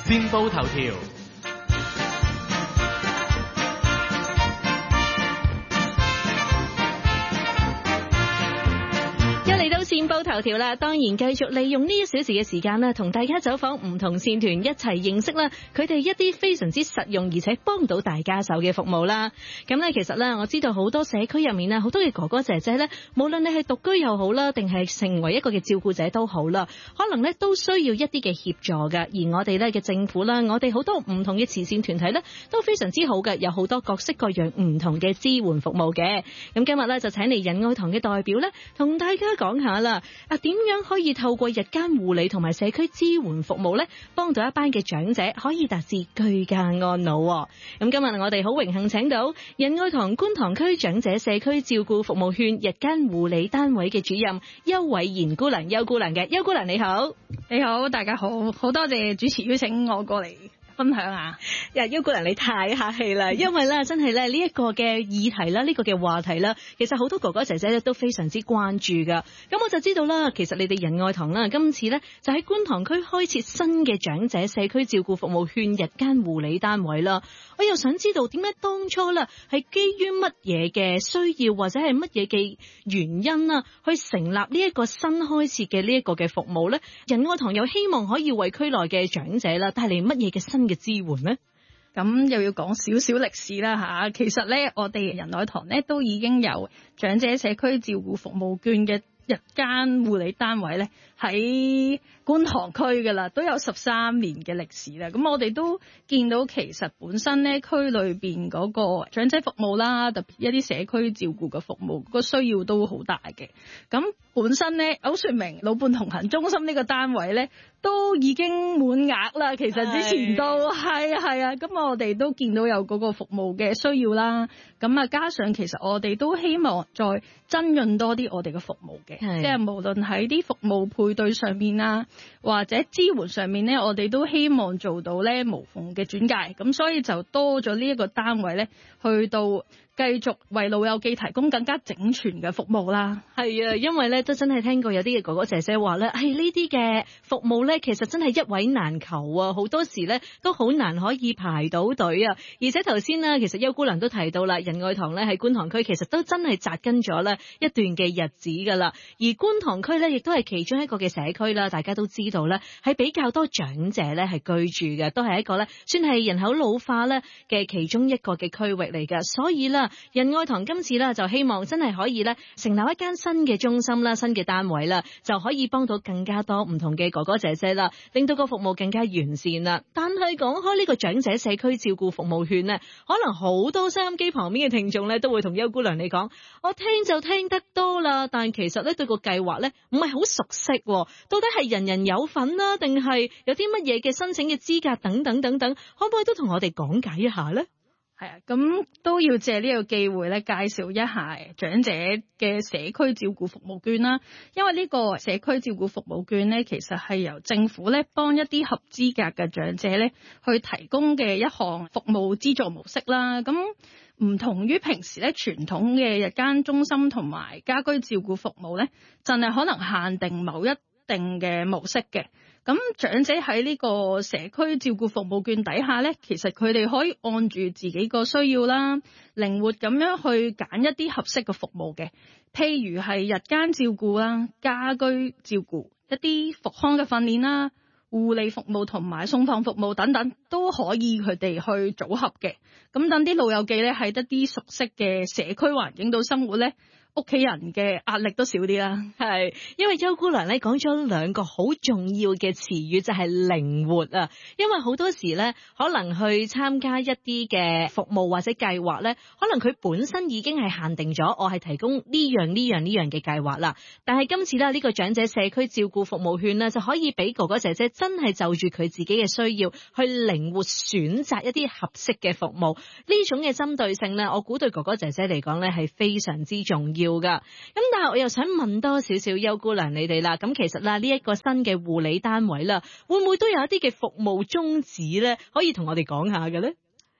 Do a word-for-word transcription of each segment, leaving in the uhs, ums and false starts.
先報頭條。 嚟到線報頭條啦，當然繼續利用呢一小時嘅時間啦，同大家走訪唔同線團，一齊認識啦佢哋一啲非常之實用而且幫到大家手嘅服務啦。咁咧，其實咧，我知道好多社區入面啊，好多嘅哥哥姐姐咧，無論你係獨居又好啦，定係成為一個嘅照顧者都好啦，可能咧都需要一啲嘅協助嘅。而我哋咧嘅政府啦，我哋好多唔同嘅慈善團體咧都非常之好嘅，有好多各式各樣唔同嘅支援服務嘅。咁今日咧就請嚟仁愛堂嘅代表咧，同大家講下啦，啊點樣可以透過日間護理同埋社區支援服務咧，幫到一班嘅長者可以達至居家安老。咁今日我哋好榮幸請到仁愛堂觀塘區長者社區照顧服務券日間護理單位嘅主任邱偉賢姑娘，邱姑娘嘅，邱姑娘你好。 你好，大家好，好多謝主持邀請我過嚟分享啊！ 呀，邱姑娘你太客氣啦，因為咧真係咧呢一個嘅議題啦，呢個嘅話題啦，其實好多哥哥姐姐咧都非常之關注噶。咁我就知道啦，其實你哋仁愛堂啦，今次咧就喺觀塘區開設新嘅長者社區照顧服務券日間護理單位啦。我又想知道點解當初啦係基於乜嘢嘅需要或者係乜嘢嘅原因啊，去成立呢一個新開設嘅呢一個嘅服務咧？仁愛堂又希望可以為區內嘅長者啦帶嚟乜嘢嘅新嘅支援呢？ 咁又要講少少歷史啦吓，其實咧我哋仁愛堂咧都已經有長者社區照顧服務券嘅日間護理單位咧喺觀塘區噶啦，都有十三年嘅歷史啦。咁我哋都見到其實本身咧區裏邊嗰個長者服務啦，特別一啲社區照顧嘅服務個需要都好大嘅。咁本身咧歐說明老伴同行中心呢個單位咧都已經滿額啦。其實之前都係啊係啊，咁我哋都見到有嗰個服務嘅需要啦。咁啊加上其實我哋都希望再增潤多啲我哋嘅服務嘅，即係無論喺啲服務配對上面啊，或者支援上面咧，我哋都希望做到咧無縫嘅轉介，咁所以就多咗呢一個單位咧，去到繼續為老友記提供更加整全嘅服務啦。 係啊，因為咧都真係聽過有啲嘅哥哥姐姐話咧，係呢啲嘅服務咧，其實真係一位難求啊，好多時咧都好難可以排到隊啊。而且頭先呢，其實邱姑娘都提到啦，仁愛堂咧喺觀塘區其實都真係紮根咗咧一段嘅日子噶啦。而觀塘區咧亦都係其中一個嘅社區啦，大家都知道咧係比較多長者咧係居住嘅，都係一個咧算係人口老化咧嘅其中一個嘅區域嚟噶。所以啦，仁愛堂今次咧就希望真係可以咧成立一間新嘅中心啦，新嘅單位啦，就可以幫到更加多唔同嘅哥哥姐姐啦，令到個服務更加完善啦。但係講開呢個長者社區照顧服務券呢，可能好多收音機旁邊嘅聽眾咧都會同邱姑娘你講，我聽就聽得多啦，但其實咧對個計劃咧唔係好熟悉，到底係人人有份啦，定係有啲乜嘢嘅申請嘅資格等等等等，可唔可以都同我哋講解一下呢？ 係啊，咁都要借呢個機會咧，介紹一下長者嘅社區照顧服務券啦。因為呢個社區照顧服務券咧，其實係由政府咧幫一啲合資格嘅長者咧去提供嘅一項服務資助模式啦。咁唔同於平時咧傳統嘅日間中心同埋家居照顧服務咧，就係可能限定某一定嘅模式嘅。咁長者喺呢個社區照顧服務券底下咧，其實佢哋可以按住自己個需要啦，靈活咁樣去揀一啲合適嘅服務嘅，譬如係日間照顧啦、家居照顧、一啲復康嘅訓練啦、護理服務同埋送訪服務等等，都可以佢哋去組合嘅。咁等啲老友記咧喺一啲熟悉嘅社區環境度生活咧，屋企人嘅壓力都少啲啦。 係，因為邱姑娘咧講咗兩個好重要嘅詞語，就係靈活啊。因為好多時咧，可能去參加一啲嘅服務或者計劃咧，可能佢本身已經係限定咗，我係提供呢樣呢樣呢樣嘅計劃啦。但係今次咧呢個長者社區照顧服務券咧，就可以俾哥哥姐姐真係就住佢自己嘅需要，去靈活選擇一啲合適嘅服務。呢種嘅針對性咧，我估對哥哥姐姐嚟講咧係非常之重要。要噶，咁但係我又想問多少少邱姑娘你哋啦，咁其實啦呢一個新嘅護理單位啦，會唔會都有一啲嘅服務宗旨咧，可以同我哋講下嘅咧？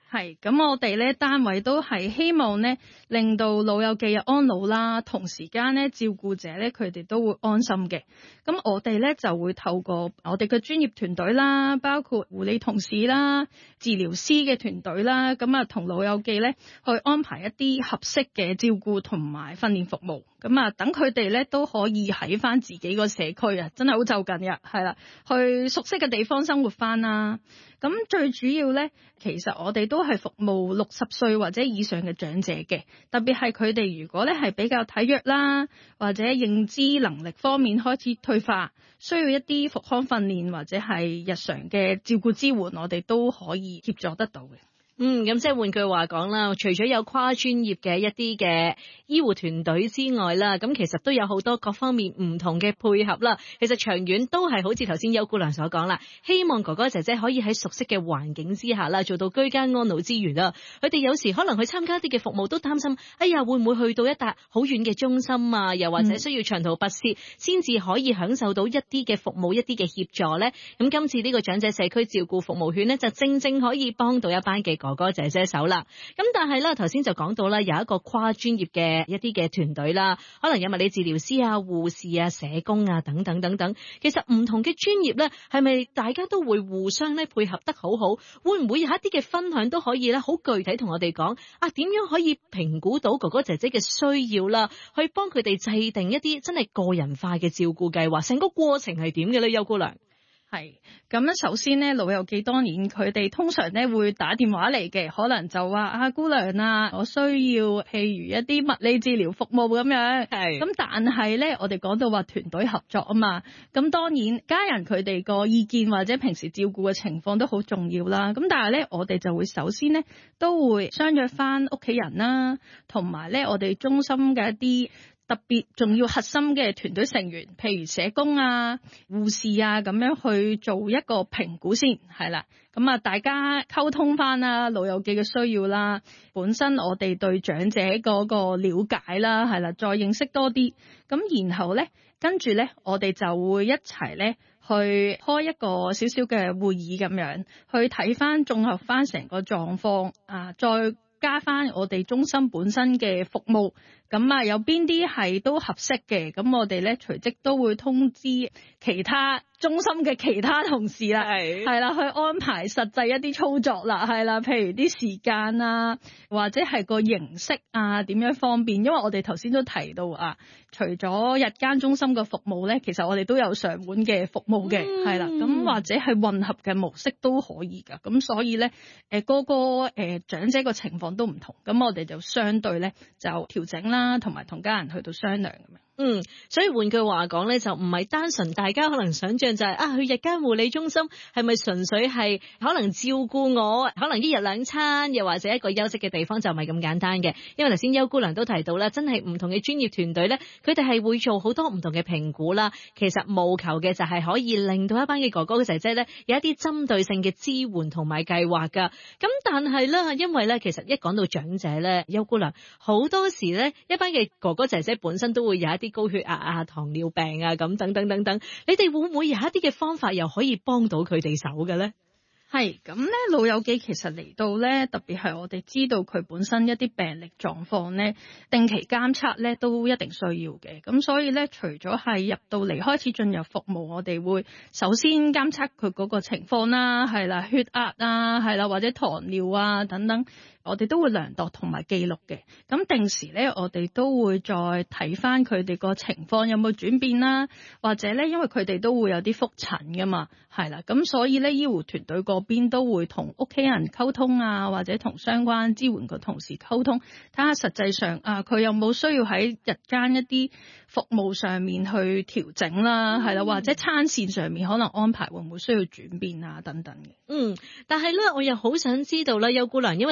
係，咁我哋咧單位都係希望咧，令到老友記嘅安老啦，同時間咧照顧者咧佢哋都會安心嘅。咁我哋咧就會透過我哋嘅專業團隊啦，包括護理同事啦、治療師嘅團隊啦，咁啊同老友記咧去安排一啲合適嘅照顧同埋訓練服務。咁啊等佢哋咧都可以喺翻自己個社區啊，真係好就近嘅，係啦，去熟悉嘅地方生活翻啦。咁最主要咧，其實我哋都係服務六十歲或者以上嘅長者嘅，特別係佢哋如果咧係比較體弱啦，或者認知能力方面開始退化，需要一啲復康訓練或者係日常嘅照顧支援，我哋都可以協助得到嘅。 嗯，咁即係換句話講啦，除咗有跨專業嘅一啲嘅醫護團隊之外啦，咁其實都有好多各方面唔同嘅配合啦。其實長遠都係好似頭先邱姑娘所講啦，希望哥哥姐姐可以喺熟悉嘅環境之下啦，做到居家安老之餘啦，佢哋有時可能去參加一啲嘅服務都擔心，哎呀會唔會去到一笪好遠嘅中心啊？又或者需要長途跋涉先至可以享受到一啲嘅服務、一啲嘅協助呢？咁今次呢個長者社區照顧服務券呢，就正正可以幫到一班嘅哥哥姐姐手啦，咁但係咧頭先就講到啦，有一個跨專業嘅一啲嘅團隊啦，可能有物理治療師啊、護士啊、社工啊等等等等。其實唔同嘅專業咧，係咪大家都會互相咧配合得好好？會唔會有一啲嘅分享都可以咧，好具體同我哋講啊？點樣可以評估到哥哥姐姐嘅需要啦，去幫佢哋制定一啲真係個人化嘅照顧計劃？成個過程係點嘅咧，邱姑娘？ 係咁咧，首先咧，老友記當然佢哋通常咧會打電話嚟嘅，可能就話啊姑娘啊，我需要譬如一啲物理治療服務咁樣。係咁，但係咧，我哋講到話團隊合作啊嘛，咁當然家人佢哋個意見或者平時照顧嘅情況都好重要啦。咁但係咧，我哋就會首先咧都會相約翻屋企人啦，同埋咧我哋中心嘅一啲特別重要核心嘅團隊成員，譬如社工啊、護士啊，咁樣去做一個評估先，係啦。咁啊，大家溝通翻啦，老友記嘅需要啦，本身我哋對長者嗰個了解啦，係啦，再認識多啲。咁然後咧，跟住咧，我哋就會一齊咧去開一個少少嘅會議咁樣，去睇翻綜合翻成個狀況啊，再加翻我哋中心本身嘅服務。咁啊，有邊啲係都合適嘅，咁我哋咧隨即都會通知其他中心嘅其他同事啦，係係啦，去安排實際一啲操作啦，係啦，譬如啲時間啊，或者係個形式啊，點樣方便？因為我哋頭先都提到啊，除咗日間中心嘅服務咧，其實我哋都有上門嘅服務嘅，係啦、嗯，咁或者係混合嘅模式都可以噶，咁所以咧，誒個個誒長者個情況都唔同，咁我哋就相對咧就調整啦。同埋同家人去到商量咁樣。 嗯，所以換句話講咧，就唔係單純大家可能想象就係、是、啊去日間護理中心係咪純粹係可能照顧我，可能一日兩餐，又或者一個休息嘅地方，就唔係咁簡單嘅。因為頭先邱姑娘都提到啦，真係唔同嘅專業團隊咧，佢哋係會做好多唔同嘅評估啦。其實務求嘅就係可以令到一班嘅哥哥姐姐咧有一啲針對性嘅支援同埋計劃噶。咁但係咧，因為咧其實一講到長者咧，邱姑娘好多時咧一班嘅哥哥姐姐本身都會有一啲高血壓啊、糖尿病啊咁等等等等，你哋會唔會有一啲嘅方法又可以幫到佢哋手嘅咧？ 係咁咧，老友記其實嚟到咧，特別係我哋知道佢本身一啲病歷狀況咧，定期監測咧都一定需要嘅。咁所以咧，除咗係入到嚟開始進入服務，我哋會首先監測佢嗰個情況啦，係啦，血壓啊，係啦，或者糖尿啊等等。我哋都會量度同埋記錄嘅，咁定時咧，我哋都會再睇翻佢哋個情況有冇轉變啦，或者咧，因為佢哋都會有啲覆診噶嘛，係啦，咁所以咧，醫護團隊嗰邊都會同屋企人溝通啊，或者同相關支援嘅同事溝通，睇下實際上啊，佢有冇需要喺日間一啲服務上面去調整啦，係啦、嗯，或者餐膳上面可能安排會唔會需要轉變啊等等嘅。 嗯，但係咧，我又好想知道啦，邱姑娘，因為頭先咧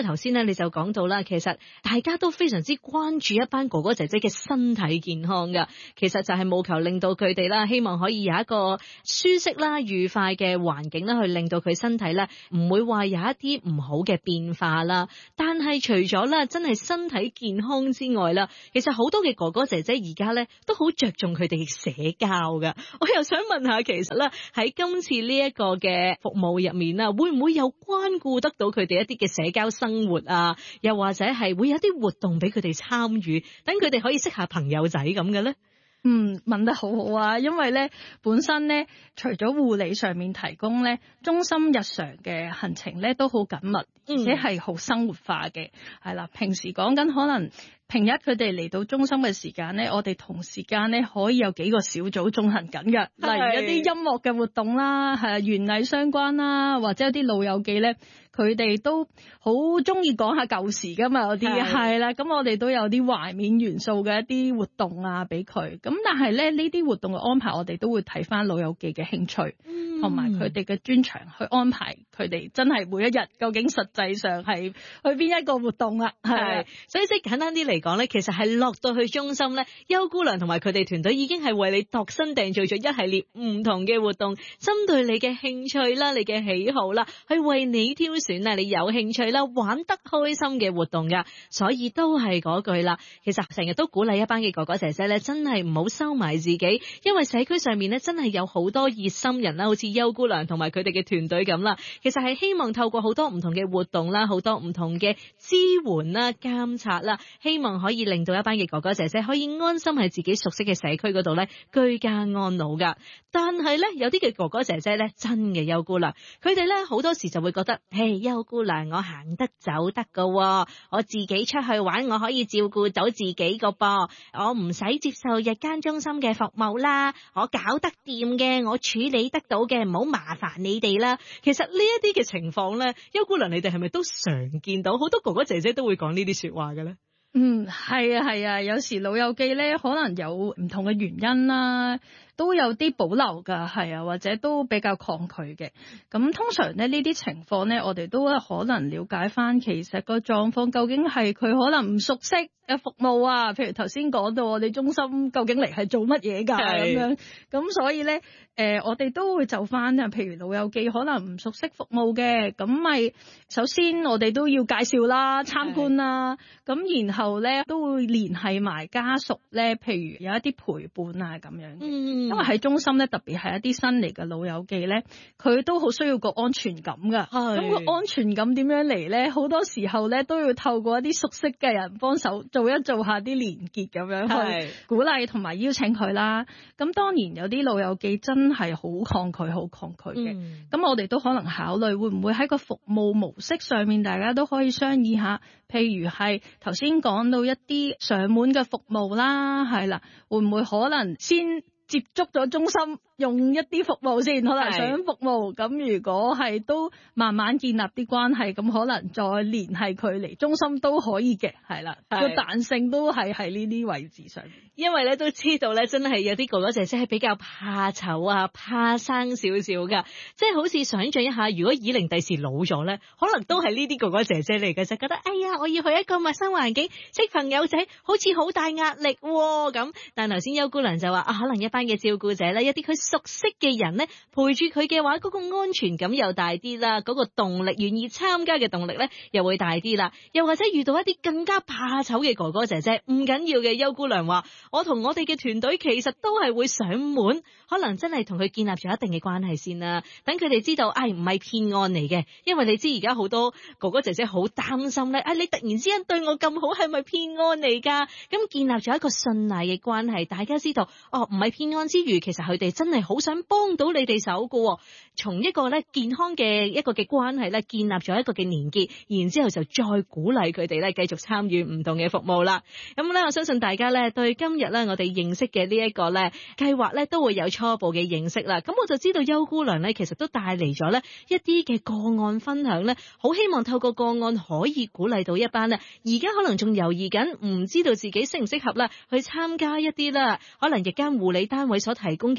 咧，你就講到啦，其實大家都非常之關注一班哥哥姐姐嘅身體健康噶，其實就係務求令到佢哋啦，希望可以有一個舒適啦、愉快嘅環境啦，去令到佢身體咧唔會話有一啲唔好嘅變化啦。但係除咗啦，真係身體健康之外啦，其實好多嘅哥哥姐姐而家咧都好着重佢哋社交噶。我又想問下，其實咧喺今次呢一個嘅服務入面啊，會唔會有關顧得到佢哋一啲嘅社交生活啊？又或者係會有啲活動俾佢哋參與，等佢哋可以識下朋友仔咁嘅咧？ 嗯，問得好好啊，因為咧本身咧除咗護理上面提供咧，中心日常嘅行程咧都好緊密，而且係好生活化嘅，係啦。平時講緊可能平日佢哋嚟到中心嘅時間咧，我哋同時間咧可以有幾個小組進行緊嘅，例如一啲音樂嘅活動啦，係園藝相關啦，或者有啲老友記咧。佢哋都好中意講下舊時噶嘛，嗰啲係啦，咁我哋都有啲懷緬元素嘅一啲活動啊，俾佢。咁但係咧呢啲活動嘅安排，我哋都會睇翻老友記嘅興趣，同埋佢哋嘅專長去安排佢哋真係每一日究竟實際上係去邊一個活動啊？係， 所以即係簡單啲嚟講咧，其實係落到去中心咧，邱姑娘同埋佢哋團隊已經係為你度身訂造咗一系列唔同嘅活動，針對你嘅興趣啦、你嘅喜好啦，去為你挑選啊，你有興趣啦、玩得開心嘅活動噶，所以都係嗰句啦。其實成日都鼓勵一班嘅哥哥姐姐咧，真係唔好收埋自己，因為社區上面咧真係有好多熱心人啦，好似邱姑娘同埋佢哋嘅團隊咁啦。其實係希望透過好多唔同嘅活動啦，好多唔同嘅支援啦、監察啦，希望可以令到一班嘅哥哥姐姐可以安心喺自己熟悉嘅社區嗰度咧居家安老噶。但係咧有啲嘅哥哥姐姐咧真嘅邱姑娘，佢哋咧好多時就會覺得，嘿，邱姑娘我行得走得噶，我自己出去玩我可以照顧到自己個噃，我唔使接受日間中心嘅服務啦，我搞得掂嘅，我處理得到嘅，唔好麻煩你哋啦。其實呢一啲嘅情況咧，邱姑娘你哋係咪都常見到？好多哥哥姐姐都會講呢啲說話嘅咧。 嗯，係啊係啊，有時老友記咧可能有唔同嘅原因啦。都有啲保留㗎，係啊，或者都比較抗拒嘅。咁通常咧呢啲情況咧，我哋都可能了解翻，其實個狀況究竟係佢可能唔熟悉嘅服務啊。譬如頭先講到我哋中心究竟嚟係做乜嘢㗎咁樣。咁所以咧，誒、呃、我哋都會就翻啊。譬如老友記可能唔熟悉服務嘅，咁咪首先我哋都要介紹啦、參觀啦。咁然後咧都會聯繫埋家屬咧，譬如有一啲陪伴啊咁樣。嗯。因為喺中心咧，特別係一啲新嚟嘅老友記咧，佢都好需要個安全感㗎。咁個安全感點樣嚟咧？好多時候咧都要透過一啲熟悉嘅人幫手做一做下啲連結咁樣去鼓勵同埋邀請佢啦。咁當然有啲老友記真係好抗拒，好抗拒嘅。咁、嗯、我哋都可能考慮會唔會喺個服務模式上面，大家都可以商議下。譬如係頭先講到一啲上門嘅服務啦，係啦，會唔會可能先接觸咗中心，用一啲服務先，可能想服務，咁如果係都慢慢建立啲關係，咁可能再聯繫佢嚟中心都可以嘅，係啦，個彈性都係喺呢啲位置上面。因為咧都知道咧，真係有啲哥哥姐姐係比較怕醜啊，怕生少少噶，即係好似想象一下，如果以玲第時老咗咧，可能都係呢啲哥哥姐姐嚟嘅，就覺得哎呀，我要去一個陌生環境識朋友仔，好似好大壓力咁。但頭先邱姑娘就話啊，可能一班嘅照顧者咧，一啲佢熟悉嘅人咧陪住佢嘅話，嗰個安全感又大啲啦，嗰個動力願意參加嘅動力咧又會大啲啦。又或者遇到一啲更加怕醜嘅哥哥姐姐，唔緊要嘅，邱姑娘話我同我哋嘅團隊其實都係會上門，可能真係同佢建立咗一定嘅關係先啦，等佢哋知道，唉，唔係騙案嚟嘅。因為你知而家好多哥哥姐姐好擔心咧，唉，你突然之間對我咁好，係咪騙案嚟噶？咁建立咗一個信賴嘅關係，大家知道哦，唔係騙案之餘，其實佢哋真係好想幫到你哋手噶。從一個咧健康嘅一個嘅關係咧，建立咗一個嘅連結，然之後就再鼓勵佢哋咧繼續參與唔同嘅服務啦。咁咧，我相信大家咧對今日咧我哋認識嘅呢一個咧計劃咧都會有初步嘅認識啦。咁我就知道邱姑娘咧其實都帶嚟咗咧一啲嘅個案分享咧，好希望透過個案可以鼓勵到一班咧而家可能仲猶豫緊，唔知道自己適唔適合啦去參加一啲啦可能日間護理單位所提供嘅支援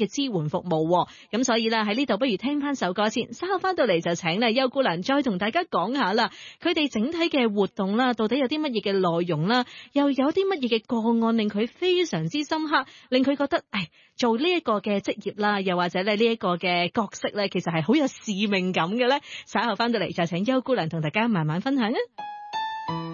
援服務。咁所以咧喺呢度不如聽翻首歌先，稍後翻到嚟就請咧邱姑娘再同大家講下啦，佢哋整體嘅活動啦，到底有啲乜嘢嘅內容啦，又有啲乜嘢嘅個案令佢非常之深刻，令佢覺得誒做呢一個嘅職業啦，又或者咧呢一個嘅角色咧，其實係好有使命感嘅咧。稍後翻到嚟就請邱姑娘同大家慢慢分享啊。